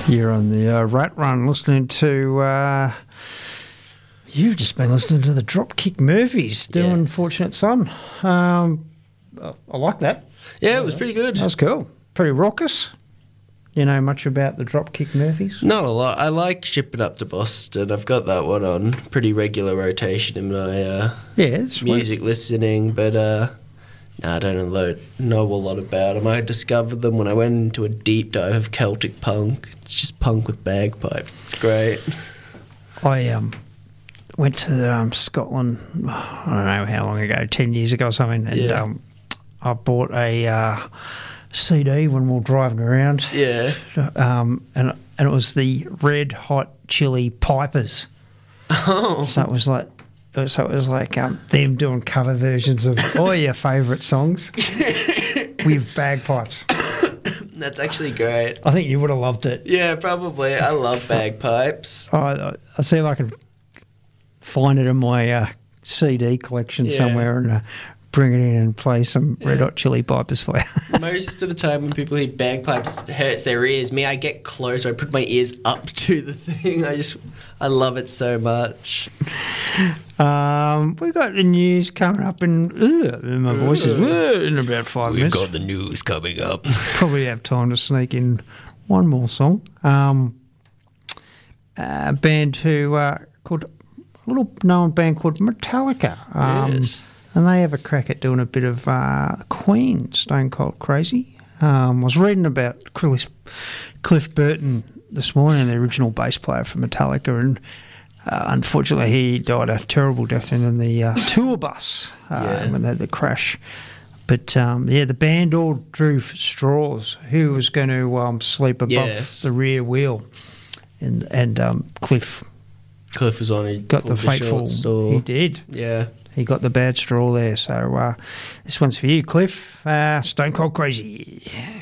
You're on the Rat Run listening to... you've just been listening to the Dropkick Murphys doing Fortunate Son. I like that. Yeah, it was pretty good. That was cool. Pretty raucous. You know much about the Dropkick Murphys? Not a lot. I like Ship It Up to Boston. I've got that one on pretty regular rotation in my music listening, but I don't know a lot about them. I discovered them when I went into a deep dive of Celtic punk. It's just punk with bagpipes. It's great. I went to Scotland, I don't know how long ago, 10 years ago or something, and I bought a CD when we were driving around. Yeah. And it was the Red Hot Chili Pipers. Oh. So it was like them doing cover versions of all your favourite songs with bagpipes. That's actually great. I think you would have loved it. Yeah, probably. I love bagpipes. I see if I can find it in my CD collection somewhere and bring it in and play some Red Hot Chili Pipers for you. Most of the time when people hear bagpipes, it hurts their ears. Me, I get closer. I put my ears up to the thing. I love it so much. We've got the news coming up in my voice is in about 5 minutes. We've got the news coming up. Probably have time to sneak in one more song. A band called a little known band called Metallica. Yes. And they have a crack at doing a bit of Queen, Stone Cold Crazy. I was reading about Cliff Burton this morning, the original bass player for Metallica, and unfortunately he died a terrible death in the tour bus when they had the crash. But, the band all drew straws. Who was going to sleep above the rear wheel? And Cliff was on. He got the fateful. He did. Yeah. He got the bad straw there. So this one's for you, Cliff. Stone Cold Crazy.